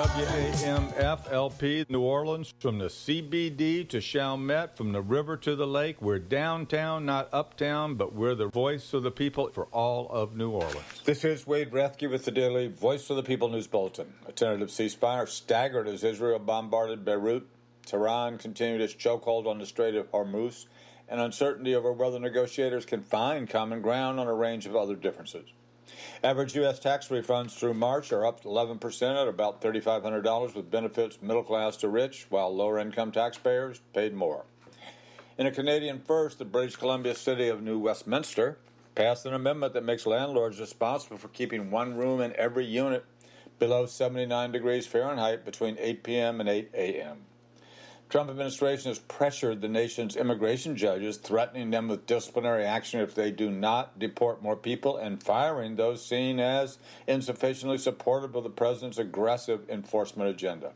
WAMFLP New Orleans, from the CBD to Chalmette, from the river to the lake. We're downtown, not uptown, but we're the voice of the people for all of New Orleans. This is Wade Rathke with the daily Voice of the People News Bulletin. A tentative ceasefire staggered as Israel bombarded Beirut. Tehran continued its chokehold on the Strait of Hormuz, and uncertainty over whether negotiators can find common ground on a range of other differences. Average U.S. tax refunds through March are up 11% at about $3,500, with benefits middle class to rich, while lower-income taxpayers paid more. In a Canadian first, the British Columbia city of New Westminster passed an amendment that makes landlords responsible for keeping one room in every unit below 79 degrees Fahrenheit between 8 p.m. and 8 a.m. Trump administration has pressured the nation's immigration judges, threatening them with disciplinary action if they do not deport more people, and firing those seen as insufficiently supportive of the president's aggressive enforcement agenda.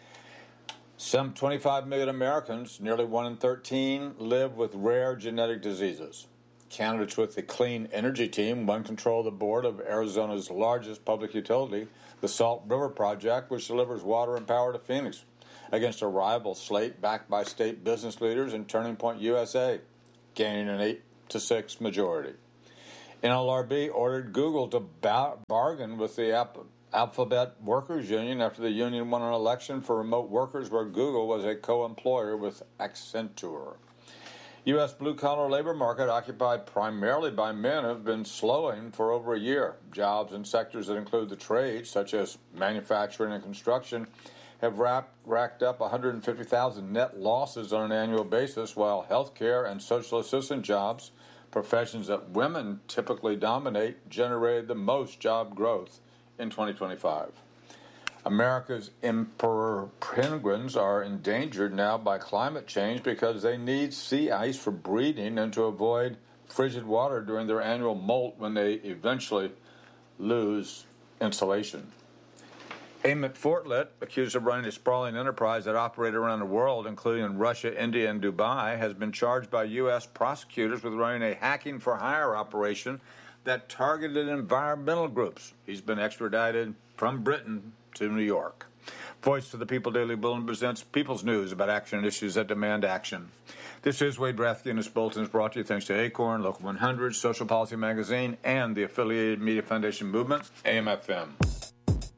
Some 25 million Americans, nearly 1 in 13, live with rare genetic diseases. Candidates with the Clean Energy Team won control of the board of Arizona's largest public utility, the Salt River Project, which delivers water and power to Phoenix, against a rival slate backed by state business leaders and Turning Point USA, gaining an 8-6 majority. NLRB ordered Google to bargain with the Alphabet Workers Union after the union won an election for remote workers where Google was a co-employer with Accenture. U.S. blue-collar labor market, occupied primarily by men, have been slowing for over a year. Jobs in sectors that include the trades, such as manufacturing and construction, have racked up 150,000 net losses on an annual basis, while healthcare and social assistance jobs, professions that women typically dominate, generated the most job growth in 2025. America's emperor penguins are endangered now by climate change because they need sea ice for breeding and to avoid frigid water during their annual molt when they eventually lose insulation. Amit Fortlet, accused of running a sprawling enterprise that operated around the world, including in Russia, India, and Dubai, has been charged by U.S. prosecutors with running a hacking-for-hire operation that targeted environmental groups. He's been extradited from Britain to New York. Voice of the People Daily Bulletin presents People's News about action and issues that demand action. This is Wade Rathke, and this bulletin is brought to you thanks to Acorn, Local 100, Social Policy Magazine, and the affiliated Media Foundation Movement, AMFM.